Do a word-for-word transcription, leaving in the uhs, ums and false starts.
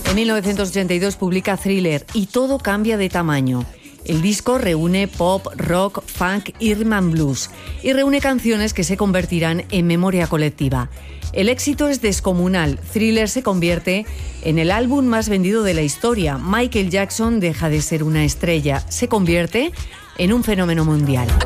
En mil novecientos ochenta y dos publica Thriller y todo cambia de tamaño. El disco reúne pop, rock, funk y rhythm and blues y reúne canciones que se convertirán en memoria colectiva. El éxito es descomunal. Thriller se convierte en el álbum más vendido de la historia. Michael Jackson deja de ser una estrella, se convierte en un fenómeno mundial.